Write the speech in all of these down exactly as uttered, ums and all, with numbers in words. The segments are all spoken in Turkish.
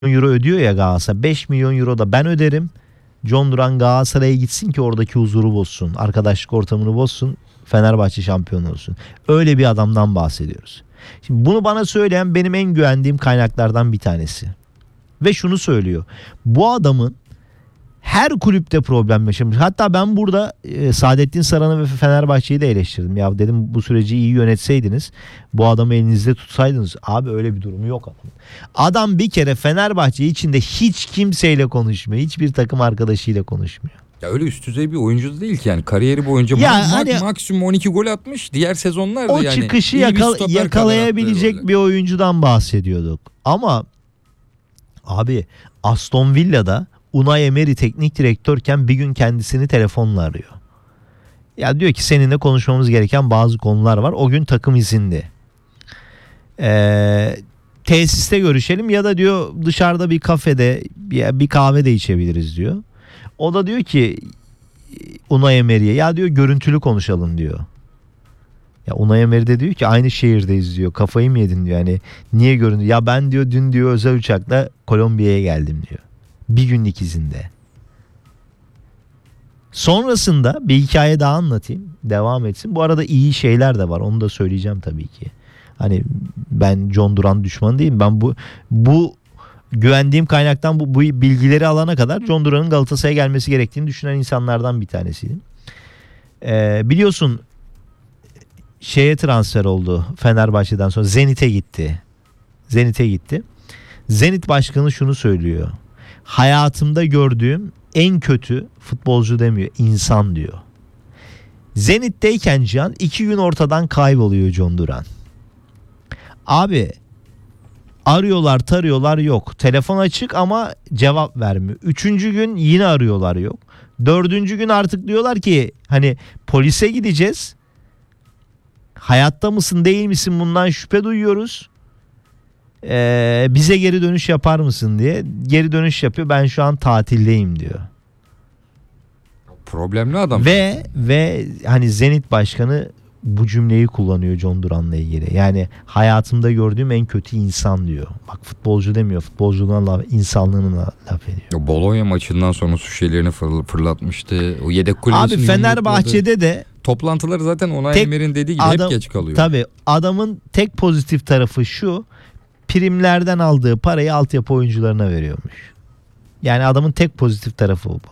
euro ödüyor ya Galatasaray. beş milyon euro da ben öderim. John Duran Galatasaray'a gitsin ki oradaki huzuru bozsun. Arkadaşlık ortamını bozsun. Fenerbahçe şampiyon olsun. Öyle bir adamdan bahsediyoruz. Şimdi bunu bana söyleyen benim en güvendiğim kaynaklardan bir tanesi. Ve şunu söylüyor. Bu adamın her kulüpte problem yaşamış. Hatta ben burada e, Saadettin Saran'ı ve Fenerbahçe'yi de eleştirdim. Ya dedim bu süreci iyi yönetseydiniz, bu adamı elinizde tutsaydınız. Abi öyle bir durumu yok adamın. Adam bir kere Fenerbahçe içinde hiç kimseyle konuşmuyor. Hiçbir takım arkadaşıyla konuşmuyor. Ya öyle üst düzey bir oyuncu da değil ki yani kariyeri boyunca ya mak- hani, maksimum on iki gol atmış. Diğer sezonlarda o yani çıkışı yakal- yakalayabilecek bir oyuncudan bahsediyorduk. Ama abi Aston Villa'da Unai Emery teknik direktörken bir gün kendisini telefonla arıyor. Ya diyor ki seninle konuşmamız gereken bazı konular var. O gün takım izindi. Ee, tesiste görüşelim ya da diyor dışarıda bir kafede bir, bir kahve de içebiliriz diyor. O da diyor ki Unai Emery'e ya diyor görüntülü konuşalım diyor. Ya Unai Emery de diyor ki aynı şehirdeyiz diyor. Kafayı mı yedin diyor. Yani niye görüntü? Ya ben diyor dün diyor özel uçakla Kolombiya'ya geldim diyor. Bir günlük izinde. Sonrasında bir hikaye daha anlatayım. Devam etsin. Bu arada iyi şeyler de var. Onu da söyleyeceğim tabii ki. Hani ben John Duran düşmanı değilim. Ben bu bu güvendiğim kaynaktan bu, bu bilgileri alana kadar John Duran'ın Galatasaray'a gelmesi gerektiğini düşünen insanlardan bir tanesiydim. Ee, biliyorsun şeye transfer oldu Fenerbahçe'den sonra. Zenit'e gitti. Zenit'e gitti. Zenit başkanı şunu söylüyor. Hayatımda gördüğüm en kötü futbolcu demiyor, insan diyor. Zenit'teyken Can iki gün ortadan kayboluyor John Duran. Abi arıyorlar tarıyorlar yok. Telefon açık ama cevap vermiyor. Üçüncü gün yine arıyorlar yok. Dördüncü gün artık diyorlar ki hani polise gideceğiz. Hayatta mısın değil misin bundan şüphe duyuyoruz. Ee, bize geri dönüş yapar mısın diye. Geri dönüş yapıyor. Ben şu an tatildeyim diyor. Problemli adam. Ve ve hani Zenit Başkanı bu cümleyi kullanıyor John Duran'la ilgili. Yani hayatımda gördüğüm en kötü insan diyor. Bak futbolcu demiyor. Futbolculuğuna laf, insanlığına laf ediyor. Bologna maçından sonra su şişelerini fırl- fırlatmıştı. O yedek kulübesini Abi Fenerbahçe'de yumrukladı. de Toplantıları zaten Unai Emery'nin dediği gibi adam, hep geç kalıyor. Tabii adamın tek pozitif tarafı şu. Primlerden aldığı parayı altyapı oyuncularına veriyormuş. Yani adamın tek pozitif tarafı bu.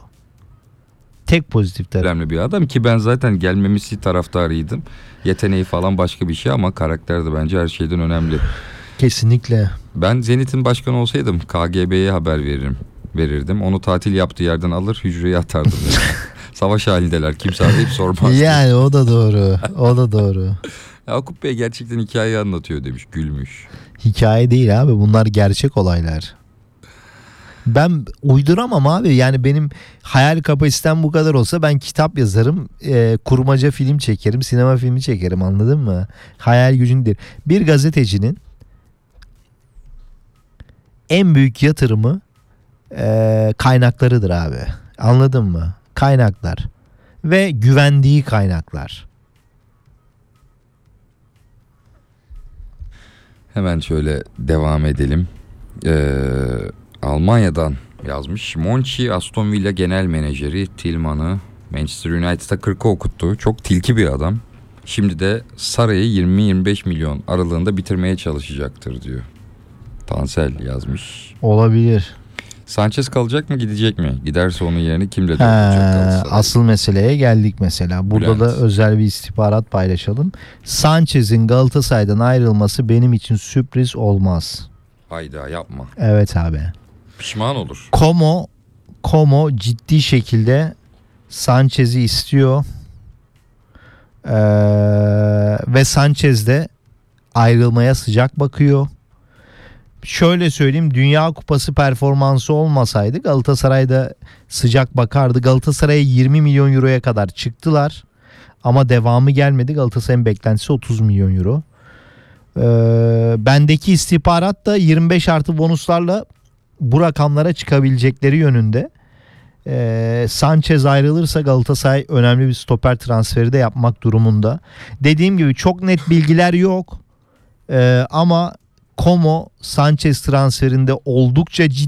Tek pozitif tarafı. Önemli bir adam ki ben zaten gelmemesi taraftarıydım. Yeteneği falan başka bir şey ama karakter de bence her şeyden önemli. Kesinlikle. Ben Zenit'in başkanı olsaydım K G B'ye haber veririm. Verirdim. Onu tatil yaptığı yerden alır hücreye atardım. Savaş halindeler. Kimse arayıp sormaz. Yani o da doğru. O da doğru. Yakup Bey gerçekten hikayeyi anlatıyor demiş. Gülmüş. Hikaye değil abi. Bunlar gerçek olaylar. Ben uyduramam abi. Yani benim hayal kapasitem bu kadar olsa ben kitap yazarım. E, kurmaca film çekerim. Sinema filmi çekerim. Anladın mı? Hayal gücündür. Bir gazetecinin en büyük yatırımı e, kaynaklarıdır abi. Anladın mı? Kaynaklar. Ve güvendiği kaynaklar. Hemen şöyle devam edelim. Ee, Almanya'dan yazmış. Monchi Aston Villa genel menajeri Tillman'ı Manchester United'a kırka okuttu. Çok tilki bir adam. Şimdi de Saray'ı yirmi yirmi beş milyon aralığında bitirmeye çalışacaktır diyor. Tansel yazmış. Olabilir. Sanchez kalacak mı gidecek mi? Giderse onun yerini kimle He, dolduracak? asıl meseleye geldik mesela. Burada Bülent. da özel bir istihbarat paylaşalım. Sanchez'in Galatasaray'dan ayrılması benim için sürpriz olmaz. Hayda yapma. Evet abi. Pişman olur. Como Como ciddi şekilde Sanchez'i istiyor. Ee, ve Sanchez de ayrılmaya sıcak bakıyor. Şöyle söyleyeyim, Dünya Kupası performansı olmasaydı Galatasaray'da sıcak bakardı. Galatasaray'a yirmi milyon euroya kadar çıktılar ama devamı gelmedi. Galatasaray'ın beklentisi otuz milyon euro. Ee, bendeki istihbarat da yirmi beş artı bonuslarla bu rakamlara çıkabilecekleri yönünde. Ee, Sanchez ayrılırsa Galatasaray önemli bir stoper transferi de yapmak durumunda. Dediğim gibi çok net bilgiler yok. Ee, ama Como Sanchez transferinde oldukça ciddi